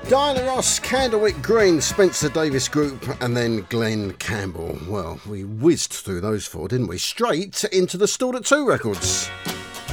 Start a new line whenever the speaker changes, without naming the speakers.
Diana Ross, Candlewick Green, Spencer Davis Group, and then Glenn Campbell. Well, we whizzed through those four, didn't we? Straight into the Stalled at 2 records.